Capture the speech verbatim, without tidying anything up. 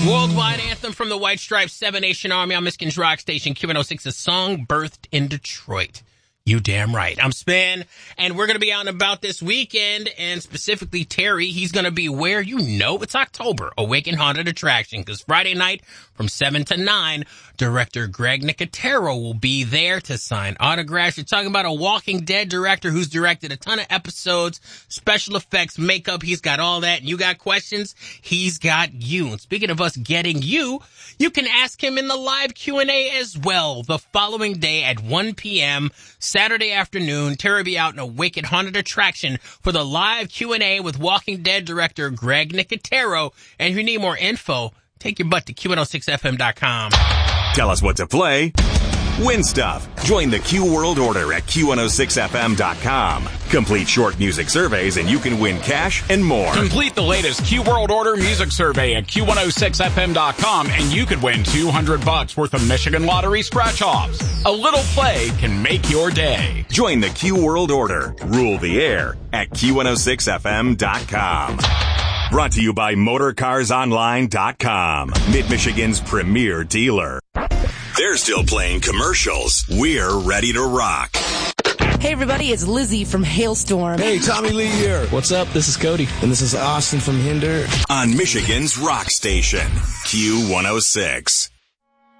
Worldwide anthem from the White Stripes, Seven Nation Army on Michigan's Rock Station, Q one oh six, a song birthed in Detroit. You damn right. I'm Span, and we're going to be out and about this weekend, and specifically Terry, he's going to be where you know it's October, Awaken Haunted Attraction, because Friday night from seven to nine, director Greg Nicotero will be there to sign autographs. You're talking about a Walking Dead director who's directed a ton of episodes, special effects, makeup, he's got all that, and you got questions, he's got you. And speaking of us getting you, you can ask him in the live Q and A as well the following day at one p.m., Saturday afternoon. Terry will be out in a Wicked Haunted Attraction for the live Q and A with Walking Dead director Greg Nicotero. And if you need more info, take your butt to Q one oh six F M dot com. Tell us what to play. Win stuff. Join the Q World Order at Q one oh six F M dot com. Complete short music surveys and you can win cash and more. Complete the latest Q World Order music survey at Q one oh six F M dot com and you could win two hundred bucks worth of Michigan Lottery scratch-offs. A little play can make your day. Join the Q World Order. Rule the air at Q one oh six F M dot com. Brought to you by Motor Cars Online dot com, Mid-Michigan's premier dealer. They're still playing commercials. We're ready to rock. Hey everybody, it's Lizzie from Hailstorm. Hey, Tommy Lee here. What's up? This is Cody. And this is Austin from Hinder. On Michigan's Rock Station, Q one oh six.